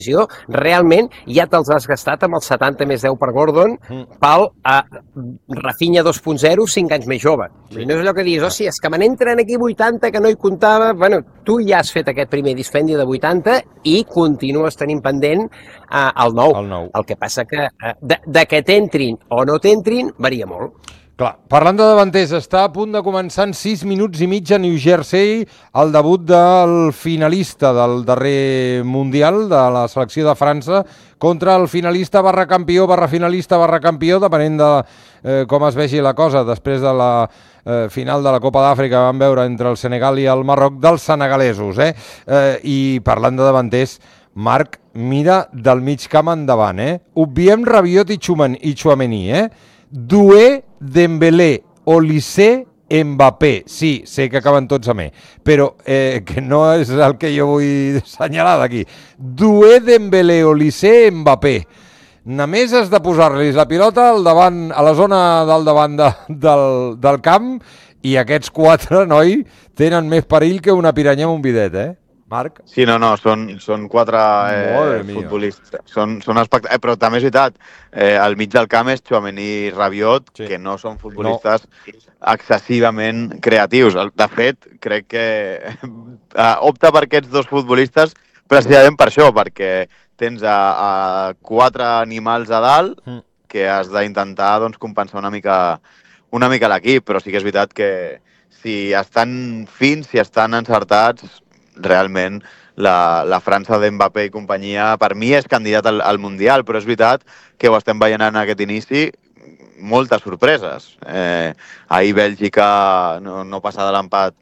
realment ja te'ls has gastat amb el 70 més 10 per Gordon pel Rafinha 2.0 5 anys més jove. No és allò que dius, és que me n'entren aquí 80 que no hi comptava. Bueno, tu ja has fet aquest primer dispendi de 80 i continues tenint pendent el nou. El que passa que de que t'entrin o no t'entrin varia molt. Clar, parlant de davanters, està a punt de començar en 6 minuts i mig a New Jersey el debut del finalista del darrer Mundial de la selecció de França contra el finalista barra campió, depenent de com es vegi la cosa després de la final de la Copa d'Àfrica que vam veure entre el Senegal i el Marroc dels senegalesos. I parlant de davanters, Marc, mira del mig camp endavant. Obviem Rabiot i Tchouaméni, Doué, Dembélé, Olise, Mbappé. Sí, sé que acaben tots amb però que no és el que jo vull assenyalar d'aquí. Doué, Dembélé, Olise, Mbappé. Només has de posar-los la pilota al davant, a la zona del davant del camp, i aquests 4, noi, tenen més perill que una piranya amb un bidet, Marc? Sí, no, són 4 futbolistes. Són però també és veritat, al mig del camp és Tchouaméni i Rabiot, que no són futbolistes excessivament creatius. De fet, crec que opta per aquests 2 futbolistes precisament per això, perquè tens 4 animals a dalt que has d'intentar compensar una mica l'equip, però sí que és veritat que si estan fins, si estan encertats, realment la França d'Mbappé i companyia per mi és candidat al Mundial, però és veritat que ho estem veient en aquest inici moltes sorpreses. Ahir Bèlgica no passa de l'empat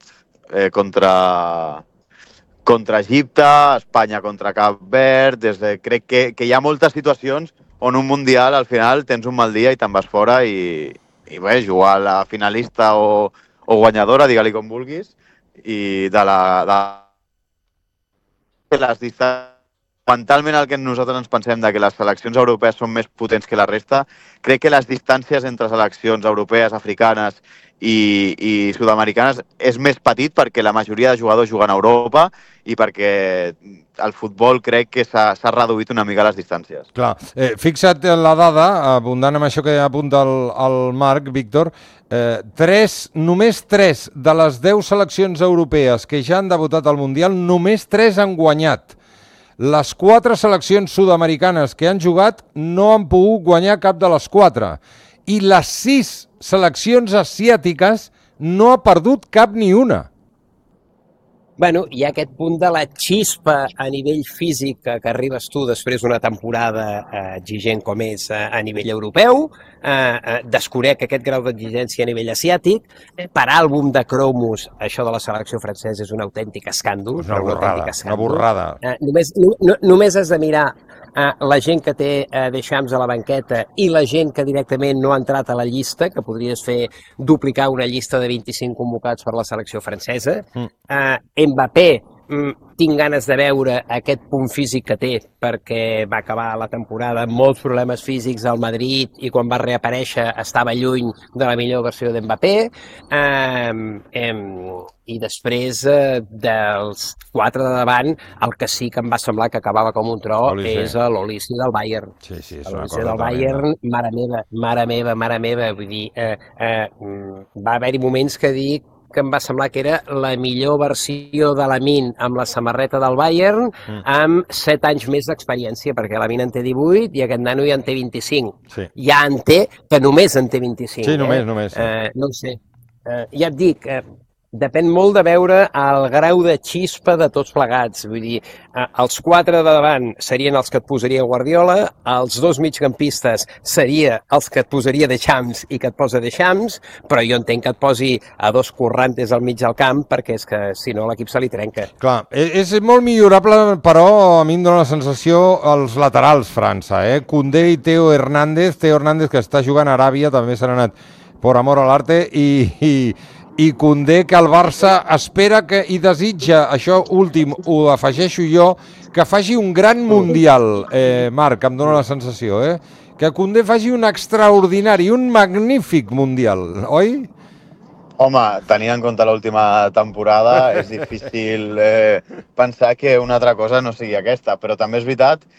contra Egipte, Espanya contra Cap Verd. Crec que hi ha moltes situacions on un Mundial al final tens un mal dia i te'n vas fora i bé, jugar a la finalista o guanyadora, digue-li com vulguis, i de les distàncies, mentalment el que nosaltres ens pensem que les seleccions europees són més potents que la resta, crec que les distàncies entre seleccions europees, africanes i sud-americanes és més petit perquè la majoria de jugadors juguen a Europa i perquè el futbol crec que s'ha reduït una mica les distàncies. Clar, fixa't en la dada, abundant amb això que apunta el Marc, Víctor, només 3 de les 10 seleccions europees que ja han debutat al Mundial, només 3 han guanyat. Les 4 seleccions sud-americanes que han jugat no han pogut guanyar cap de les 4. I les 6 seleccions asiàtiques no ha perdut cap ni una. Bueno, hi ha aquest punt de la xispa a nivell físic que arribes tu després d'una temporada exigent com és a nivell europeu, desconec aquest grau d'exigència a nivell asiàtic. Per àlbum de cromos, això de la selecció francesa és un autèntic escàndol. Una borrada. Només has de mirar la gent que té Deschamps a la banqueta i la gent que directament no ha entrat a la llista, que podries duplicar una llista de 25 convocats per la selecció francesa. Mbappé, tinc ganes de veure aquest punt físic que té, perquè va acabar la temporada amb molts problemes físics al Madrid i quan va reaparèixer estava lluny de la millor versió d'Mbappé. I després dels 4 de davant, el que sí que em va semblar que acabava com un tro és l'Olise del Bayern. Sí, és una cosa del Bayern, mare meva, vull dir, va haver-hi moments que dic que em va semblar que era la millor versió de Lamine amb la samarreta del Bayern amb 7 anys més d'experiència, perquè Lamine en té 18 i aquest nano ja en té 25. Sí. Ja en té, que només en té 25. Sí, només. No ho sé. Ja et dic, depèn molt de veure el grau de xispa de tots plegats. Vull dir, els 4 de davant serien els que et posaria Guardiola, els 2 migcampistes seria els que et posaria Deschamps i que et posa Deschamps, però jo entenc que et posi a 2 currantes al mig del camp, perquè és que si no l'equip se li trenca. Clar, és molt millorable, però a mi em dóna la sensació els laterals França, Koundé i Theo Hernández, que està jugant a Aràbia, també s'ha anat por amor al arte, i Koundé, que el Barça espera i desitja, això últim ho afegeixo jo, que faci un gran Mundial, Marc, em dóna la sensació, que Koundé faci un extraordinari, un magnífic Mundial, oi? Home, tenint en compte l'última temporada, és difícil pensar que una altra cosa no sigui aquesta, però també és veritat